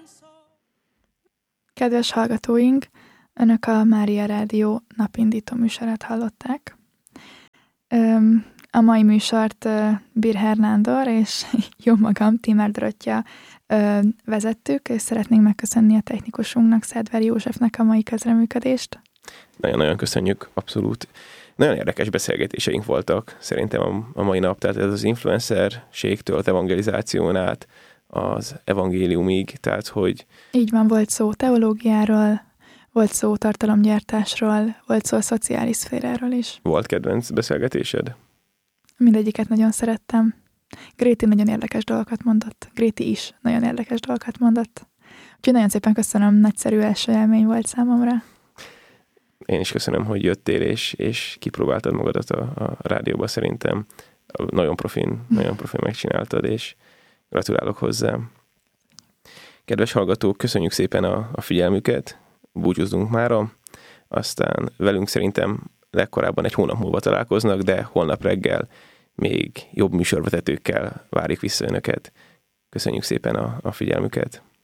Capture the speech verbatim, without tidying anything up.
Kedves hallgatóink, Önök a Mária Rádió napindító műsorát hallották. Öm, a mai műsort uh, Birher Nándor és jó magam, Tímer Dorottya uh, vezettük, és szeretnénk megköszönni a technikusunknak, Szedver Józsefnek a mai közreműködést. Nagyon-nagyon köszönjük, abszolút. Nagyon érdekes beszélgetéseink voltak szerintem a, a mai nap, tehát ez az influencerségtől, az evangelizáción át, az evangéliumig, tehát hogy... Így van, volt szó teológiáról, volt szó tartalomgyártásról, volt szó a szociális szféráról is. Volt kedvenc beszélgetésed? Mindegyiket nagyon szerettem. Gréti nagyon érdekes dolgokat mondott. Gréti is nagyon érdekes dolgokat mondott. Úgyhogy nagyon szépen köszönöm, nagyszerű első élmény volt számomra. Én is köszönöm, hogy jöttél, és, és kipróbáltad magadat a, a rádióba, szerintem. Nagyon profin, nagyon profin megcsináltad, és gratulálok hozzá. Kedves hallgatók, köszönjük szépen a, a figyelmüket, búcsúzzunk mára, aztán velünk szerintem legkorábban egy hónap múlva találkoznak, de holnap reggel még jobb műsorvezetőkkel várjuk vissza Önöket. Köszönjük szépen a, a figyelmüket.